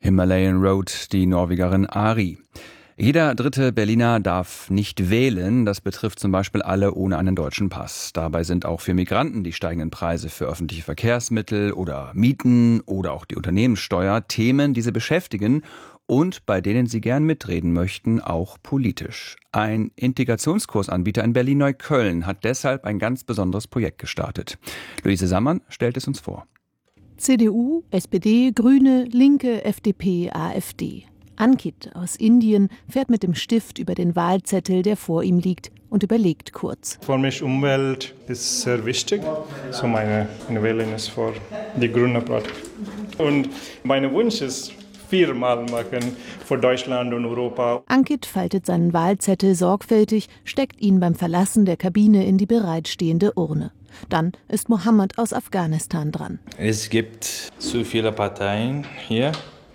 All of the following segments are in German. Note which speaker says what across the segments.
Speaker 1: Himalayan Road, die Norwegerin Ari. Jeder dritte Berliner darf nicht wählen. Das betrifft zum Beispiel alle ohne einen deutschen Pass. Dabei sind auch für Migranten die steigenden Preise für öffentliche Verkehrsmittel oder Mieten oder auch die Unternehmenssteuer Themen, die sie beschäftigen und bei denen sie gern mitreden möchten, auch politisch. Ein Integrationskursanbieter in Berlin-Neukölln hat deshalb ein ganz besonderes Projekt gestartet. Luise Sammann stellt es uns vor.
Speaker 2: CDU, SPD, Grüne, Linke, FDP, AfD. Ankit aus Indien fährt mit dem Stift über den Wahlzettel, der vor ihm liegt, und überlegt kurz.
Speaker 3: Für mich Umwelt ist sehr wichtig. So meine Wählung ist für die grüne Partei. Und mein Wunsch ist, 4-mal machen für Deutschland und Europa.
Speaker 2: Ankit faltet seinen Wahlzettel sorgfältig, steckt ihn beim Verlassen der Kabine in die bereitstehende Urne. Dann ist Mohammed aus Afghanistan dran.
Speaker 4: Es gibt zu viele Parteien hier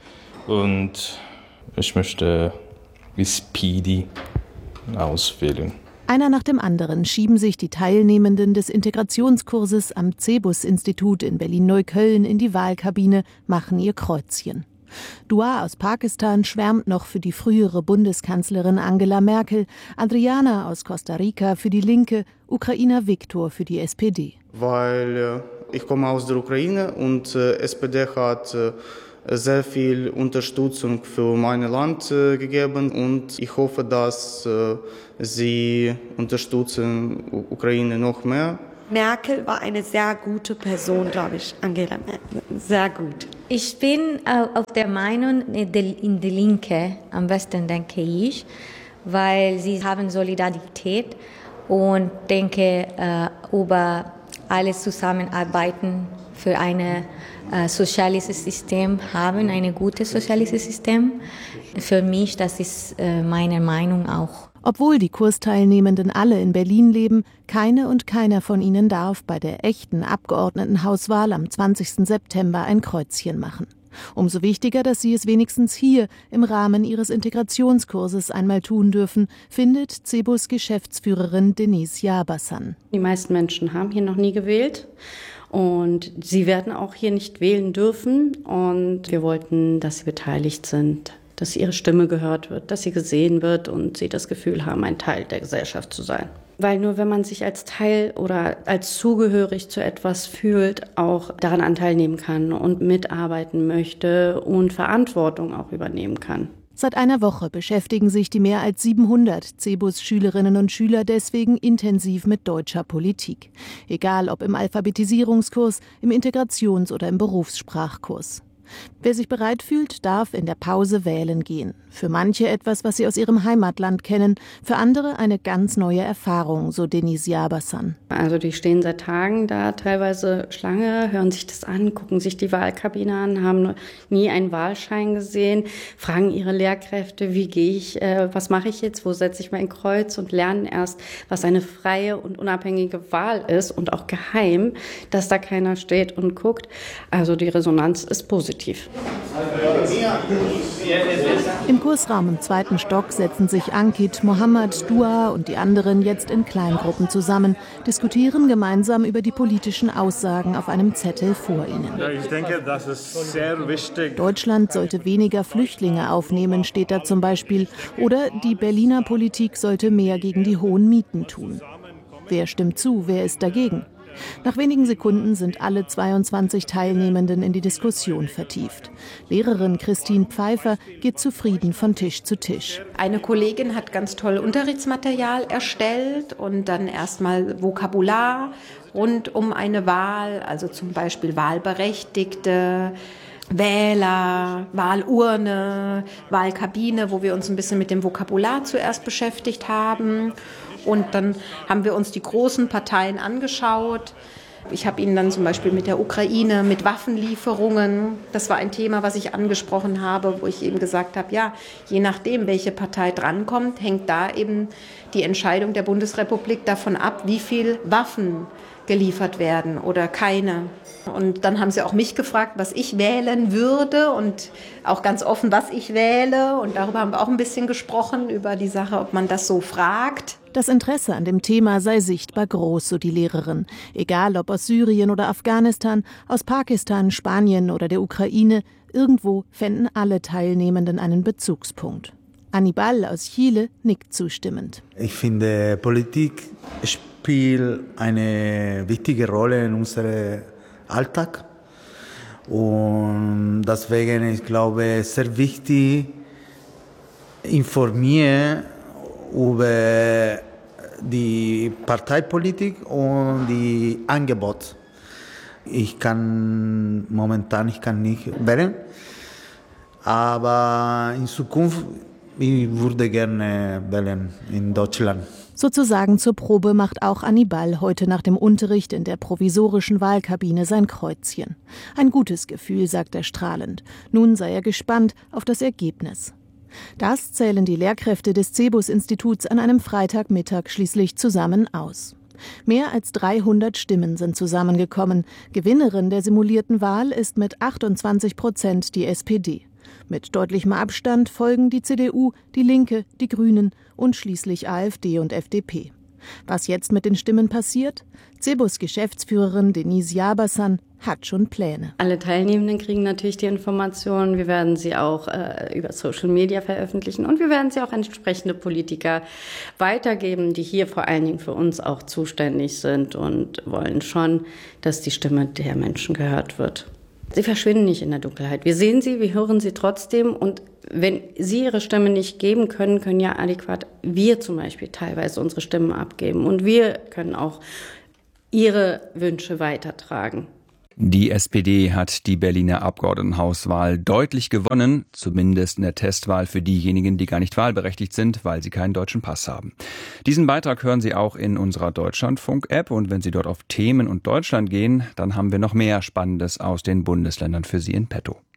Speaker 4: und ich möchte SPD auswählen.
Speaker 2: Einer nach dem anderen schieben sich die Teilnehmenden des Integrationskurses am CEBUS-Institut in Berlin-Neukölln in die Wahlkabine, machen ihr Kreuzchen. Dua aus Pakistan schwärmt noch für die frühere Bundeskanzlerin Angela Merkel, Adriana aus Costa Rica für die Linke, Ukrainer Viktor für die SPD.
Speaker 5: Weil ich komme aus der Ukraine und SPD hat sehr viel Unterstützung für mein Land gegeben und ich hoffe, dass sie unterstützen Ukraine noch mehr.
Speaker 6: Merkel war eine sehr gute Person, glaube ich, Angela Merkel. Sehr gut.
Speaker 7: Ich bin auf der Meinung, in die Linke am besten, denke ich, weil sie haben Solidarität und denke über alles Zusammenarbeiten für ein soziales System haben, ein gutes soziales System. Für mich, das ist meine Meinung auch.
Speaker 2: Obwohl die Kursteilnehmenden alle in Berlin leben, keine und keiner von ihnen darf bei der echten Abgeordnetenhauswahl am 20. September ein Kreuzchen machen. Umso wichtiger, dass sie es wenigstens hier im Rahmen ihres Integrationskurses einmal tun dürfen, findet CEBUS-Geschäftsführerin Denise Yabasan.
Speaker 8: Die meisten Menschen haben hier noch nie gewählt. Und sie werden auch hier nicht wählen dürfen. Und wir wollten, dass sie beteiligt sind, dass ihre Stimme gehört wird, dass sie gesehen wird und sie das Gefühl haben, ein Teil der Gesellschaft zu sein. Weil nur wenn man sich als Teil oder als zugehörig zu etwas fühlt, auch daran Anteil nehmen kann und mitarbeiten möchte und Verantwortung auch übernehmen kann.
Speaker 2: Seit einer Woche beschäftigen sich die mehr als 700 CEBUS-Schülerinnen und Schüler deswegen intensiv mit deutscher Politik. Egal ob im Alphabetisierungskurs, im Integrations- oder im Berufssprachkurs. Wer sich bereit fühlt, darf in der Pause wählen gehen. Für manche etwas, was sie aus ihrem Heimatland kennen, für andere eine ganz neue Erfahrung, so Denise Yabasan.
Speaker 8: Also die stehen seit Tagen da, teilweise Schlange, hören sich das an, gucken sich die Wahlkabine an, haben noch nie einen Wahlschein gesehen, fragen ihre Lehrkräfte, wie gehe ich, was mache ich jetzt, wo setze ich mein Kreuz und lernen erst, was eine freie und unabhängige Wahl ist und auch geheim, dass da keiner steht und guckt. Also die Resonanz ist positiv.
Speaker 2: Im Kursraum im 2. Stock setzen sich Ankit, Mohammed, Dua und die anderen jetzt in Kleingruppen zusammen, diskutieren gemeinsam über die politischen Aussagen auf einem Zettel vor ihnen.
Speaker 3: Ich denke, das ist sehr wichtig.
Speaker 2: Deutschland sollte weniger Flüchtlinge aufnehmen, steht da zum Beispiel. Oder die Berliner Politik sollte mehr gegen die hohen Mieten tun. Wer stimmt zu, wer ist dagegen? Nach wenigen Sekunden sind alle 22 Teilnehmenden in die Diskussion vertieft. Lehrerin Christine Pfeiffer geht zufrieden von Tisch zu Tisch.
Speaker 6: Eine Kollegin hat ganz toll Unterrichtsmaterial erstellt und dann erstmal Vokabular rund um eine Wahl, also zum Beispiel Wahlberechtigte, Wähler, Wahlurne, Wahlkabine, wo wir uns ein bisschen mit dem Vokabular zuerst beschäftigt haben. Und dann haben wir uns die großen Parteien angeschaut. Ich habe Ihnen dann zum Beispiel mit der Ukraine, mit Waffenlieferungen, das war ein Thema, was ich angesprochen habe, wo ich eben gesagt habe, ja, je nachdem, welche Partei drankommt, hängt da eben die Entscheidung der Bundesrepublik davon ab, wie viel Waffen geliefert werden oder keine. Und dann haben sie auch mich gefragt, was ich wählen würde und auch ganz offen, was ich wähle. Und darüber haben wir auch ein bisschen gesprochen, über die Sache, ob man das so fragt.
Speaker 2: Das Interesse an dem Thema sei sichtbar groß, so die Lehrerin. Egal ob aus Syrien oder Afghanistan, aus Pakistan, Spanien oder der Ukraine, irgendwo fänden alle Teilnehmenden einen Bezugspunkt. Anibal aus Chile nickt zustimmend.
Speaker 9: Ich finde, Politik spielt eine wichtige Rolle in unserem Alltag. Und deswegen, ich glaube, sehr wichtig, informieren über die Parteipolitik und die Angebote. Ich kann nicht wählen, aber in Zukunft ich würde gerne wählen in Deutschland.
Speaker 2: Sozusagen zur Probe macht auch Anibal heute nach dem Unterricht in der provisorischen Wahlkabine sein Kreuzchen. Ein gutes Gefühl, sagt er strahlend. Nun sei er gespannt auf das Ergebnis. Das zählen die Lehrkräfte des CEBUS-Instituts an einem Freitagmittag schließlich zusammen aus. Mehr als 300 Stimmen sind zusammengekommen. Gewinnerin der simulierten Wahl ist mit 28% die SPD. Mit deutlichem Abstand folgen die CDU, die Linke, die Grünen und schließlich AfD und FDP. Was jetzt mit den Stimmen passiert? CEBUS-Geschäftsführerin Denise Jabersan hat schon Pläne.
Speaker 8: Alle Teilnehmenden kriegen natürlich die Informationen. Wir werden sie auch über Social Media veröffentlichen und wir werden sie auch an entsprechende Politiker weitergeben, die hier vor allen Dingen für uns auch zuständig sind und wollen schon, dass die Stimme der Menschen gehört wird. Sie verschwinden nicht in der Dunkelheit. Wir sehen sie, wir hören sie trotzdem. Und wenn sie ihre Stimme nicht geben können, können ja adäquat wir zum Beispiel teilweise unsere Stimmen abgeben. Und wir können auch ihre Wünsche weitertragen.
Speaker 1: Die SPD hat die Berliner Abgeordnetenhauswahl deutlich gewonnen, zumindest in der Testwahl für diejenigen, die gar nicht wahlberechtigt sind, weil sie keinen deutschen Pass haben. Diesen Beitrag hören Sie auch in unserer Deutschlandfunk-App und wenn Sie dort auf Themen und Deutschland gehen, dann haben wir noch mehr Spannendes aus den Bundesländern für Sie in petto.